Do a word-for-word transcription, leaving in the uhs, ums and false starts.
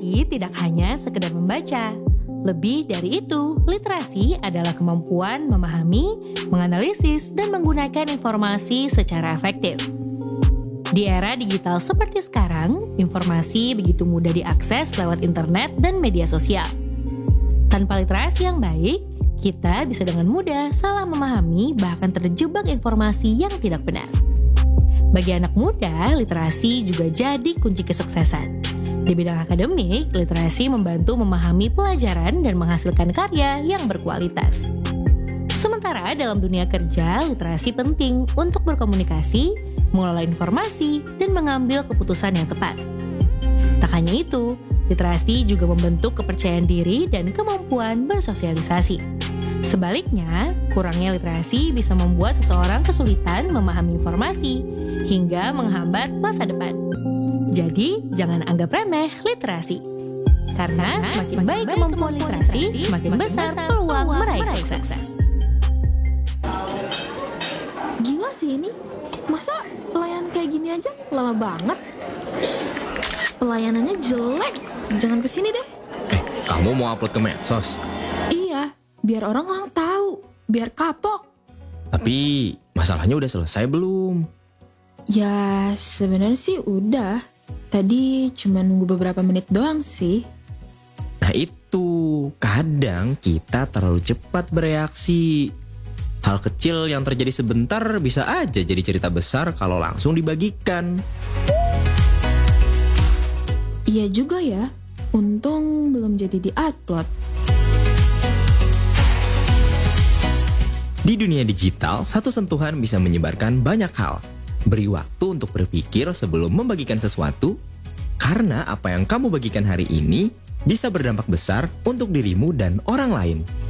Literasi tidak hanya sekedar membaca. Lebih dari itu, literasi adalah kemampuan memahami, menganalisis, dan menggunakan informasi secara efektif. Di era digital seperti sekarang, informasi begitu mudah diakses lewat internet dan media sosial. Tanpa literasi yang baik, kita bisa dengan mudah salah memahami bahkan terjebak informasi yang tidak benar. Bagi anak muda, literasi juga jadi kunci kesuksesan. Di bidang akademik, literasi membantu memahami pelajaran dan menghasilkan karya yang berkualitas. Sementara dalam dunia kerja, literasi penting untuk berkomunikasi, mengelola informasi, dan mengambil keputusan yang tepat. Tak hanya itu, literasi juga membentuk kepercayaan diri dan kemampuan bersosialisasi. Sebaliknya, kurangnya literasi bisa membuat seseorang kesulitan memahami informasi hingga menghambat masa depan. Jadi, jangan anggap remeh literasi. Karena semakin baik kemampuan literasi, semakin besar peluang meraih sukses. Gila sih ini, masa pelayan kayak gini aja lama banget? Pelayanannya jelek, jangan kesini deh. Eh, kamu mau upload ke medsos? Iya, biar orang-orang tahu, biar kapok. Tapi masalahnya udah selesai belum? Ya, sebenarnya sih udah. Tadi cuma nunggu beberapa menit doang sih. Nah itu, kadang kita terlalu cepat bereaksi. Hal kecil yang terjadi sebentar bisa aja jadi cerita besar kalau langsung dibagikan. Iya juga ya, untung belum jadi di-upload. Di dunia digital, satu sentuhan bisa menyebarkan banyak hal. Beri waktu untuk berpikir sebelum membagikan sesuatu, karena apa yang kamu bagikan hari ini bisa berdampak besar untuk dirimu dan orang lain.